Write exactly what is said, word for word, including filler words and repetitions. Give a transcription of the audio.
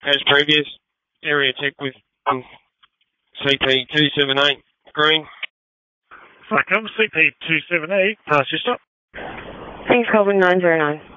as previous. Area check with um, C P two seven eight, green. Flight cover, C P two seven eight, pass your stop. Thanks, Cobra nine zero nine.